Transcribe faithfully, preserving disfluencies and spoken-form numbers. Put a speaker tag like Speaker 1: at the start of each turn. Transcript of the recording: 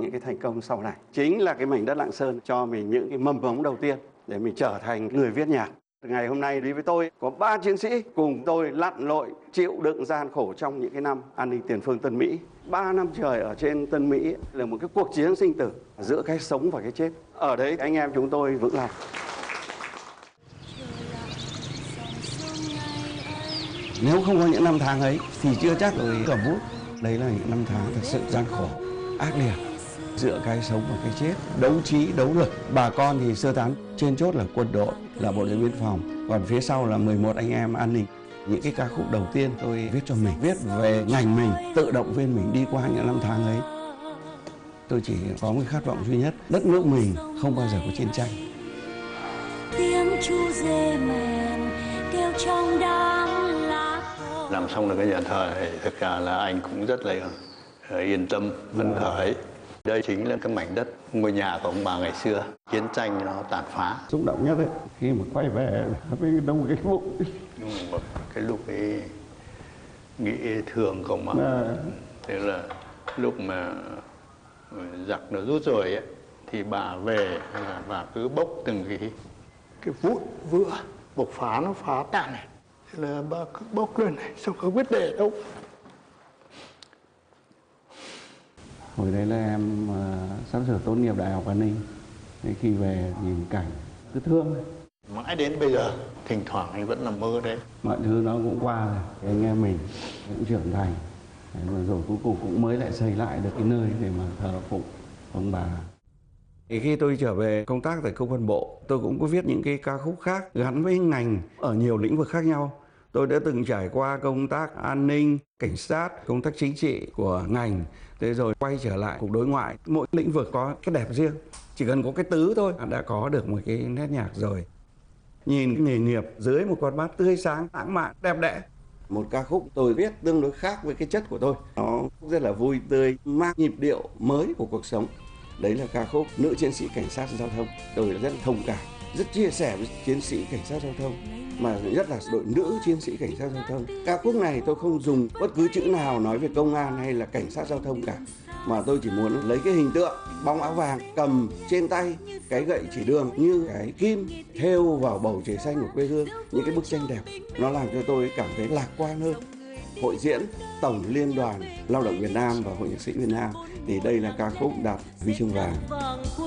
Speaker 1: những cái thành công sau này. Chính là cái mảnh đất Lạng Sơn cho mình những cái mầm mống đầu tiên để mình trở thành người viết nhạc. Ngày hôm nay đi với tôi có ba chiến sĩ cùng tôi lặn lội chịu đựng gian khổ trong những cái năm an ninh tiền phương Tân Mỹ. Ba năm trời ở trên Tân Mỹ là một cái cuộc chiến sinh tử giữa cái sống và cái chết. Ở đấy anh em chúng tôi vững lòng. Nếu không có những năm tháng ấy thì chưa chắc rồi cầm bút. Đấy là những năm tháng thật sự gian khổ, ác liệt, giữa cái sống và cái chết, đấu trí, đấu lực. Bà con thì sơ tán, trên chốt là quân đội, là bộ đội biên phòng, còn phía sau là mười một anh em an ninh. Những cái ca khúc đầu tiên tôi viết cho mình, viết về ngành mình, tự động viên mình đi qua những năm tháng ấy. Tôi chỉ có một khát vọng duy nhất, đất nước mình không bao giờ có chiến tranh.
Speaker 2: Tiếng chu dê mèn kêu trong đám lá.
Speaker 3: Làm xong được cái nhà thờ này, thực ra là anh cũng rất là yên tâm, phấn khởi. Đây chính là cái mảnh đất, ngôi nhà của ông bà ngày xưa, chiến tranh nó tàn phá.
Speaker 1: Xúc động nhất đấy, khi mà quay về với đông cái bụng.
Speaker 3: Nhưng mà cái lúc ấy nghĩ thường không mà. À. Thế là lúc mà giặc nó rút rồi ấy, thì bà về và cứ bốc từng cái cái vụn vữa bộc phá nó phá tàn này. Thế là bà cứ bốc lên này, xong không biết để đâu.
Speaker 1: Hồi đấy là em uh, sắp sửa tốt nghiệp đại học an ninh. Thế khi về nhìn cảnh cứ thương đấy.
Speaker 3: Mãi đến bây giờ, thỉnh thoảng anh vẫn nằm mơ đấy.
Speaker 1: Mọi thứ nó cũng qua rồi, anh em mình cũng trưởng thành. Đấy, mà rồi cuối cùng cũng mới lại xây lại được cái nơi để mà thờ phụng ông bà. Thì khi tôi trở về công tác tại công an bộ, tôi cũng có viết những cái ca khúc khác gắn với ngành ở nhiều lĩnh vực khác nhau. Tôi đã từng trải qua công tác an ninh, cảnh sát, công tác chính trị của ngành. Thế rồi quay trở lại cục đối ngoại. Mỗi lĩnh vực có cái đẹp riêng. Chỉ cần có cái tứ thôi đã có được một cái nét nhạc rồi. Nhìn cái nghề nghiệp dưới một con mắt tươi sáng, lãng mạn, đẹp đẽ. Một ca khúc tôi viết tương đối khác với cái chất của tôi. Nó rất là vui tươi, mang nhịp điệu mới của cuộc sống. Đấy là ca khúc Nữ chiến sĩ cảnh sát giao thông. Tôi rất là thông cảm, rất chia sẻ với chiến sĩ cảnh sát giao thông, mà nhất là đội nữ chiến sĩ cảnh sát giao thông. Ca khúc này tôi không dùng bất cứ chữ nào nói về công an hay là cảnh sát giao thông cả, mà tôi chỉ muốn lấy cái hình tượng bóng áo vàng cầm trên tay cái gậy chỉ đường như cái kim thêu vào bầu trời xanh của quê hương. Những cái bức tranh đẹp nó làm cho tôi cảm thấy lạc quan hơn. Hội diễn Tổng Liên đoàn Lao động Việt Nam và Hội nhạc sĩ Việt Nam thì đây là ca khúc đạt huy chương vàng.